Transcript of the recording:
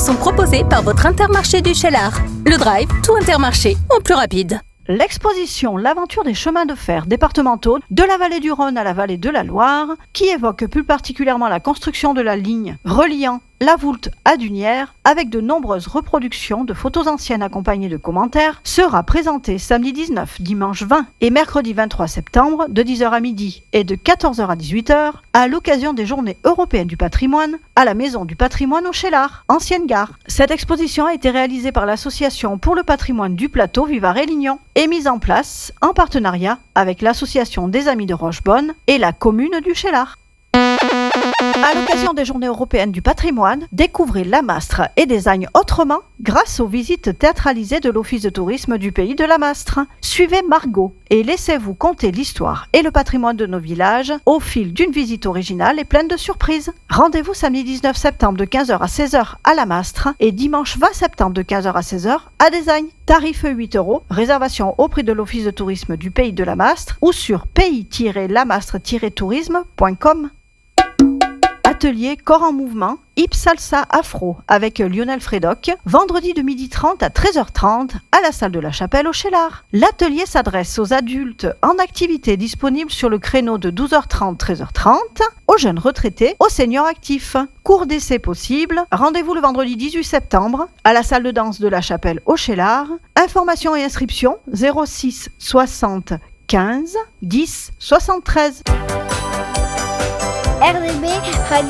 sont proposés par votre Intermarché du Cheylard. Le Drive, tout Intermarché, en plus rapide. L'exposition L'aventure des chemins de fer départementaux de la vallée du Rhône à la vallée de la Loire, qui évoque plus particulièrement la construction de la ligne reliant la Voulte à Dunières, avec de nombreuses reproductions de photos anciennes accompagnées de commentaires, sera présentée samedi 19, dimanche 20 et mercredi 23 septembre de 10h à midi et de 14h à 18h à l'occasion des Journées européennes du patrimoine à la Maison du patrimoine au Cheylard, ancienne gare. Cette exposition a été réalisée par l'Association pour le patrimoine du plateau Vivarais-Lignon et mise en place en partenariat avec l'Association des Amis de Rochebonne et la commune du Cheylard. À l'occasion des Journées européennes du patrimoine, découvrez Lamastre et Design autrement grâce aux visites théâtralisées de l'Office de tourisme du pays de Lamastre. Suivez Margot et laissez-vous conter l'histoire et le patrimoine de nos villages au fil d'une visite originale et pleine de surprises. Rendez-vous samedi 19 septembre de 15h à 16h à Lamastre et dimanche 20 septembre de 15h à 16h à Design. Tarif 8 €, réservation au prix de l'Office de tourisme du pays de Lamastre ou sur pays-lamastre-tourisme.com. Atelier Corps en mouvement, Hip Salsa Afro avec Lionel Frédoc, vendredi de 12h30 à 13h30 à la salle de la Chapelle au Cheylard. L'atelier s'adresse aux adultes en activité disponible sur le créneau de 12h30 13h30, aux jeunes retraités, aux seniors actifs. Cours d'essai possible, rendez-vous le vendredi 18 septembre à la salle de danse de la Chapelle au Cheylard. Informations et inscriptions 06 60 15 10 73. RDB Radio.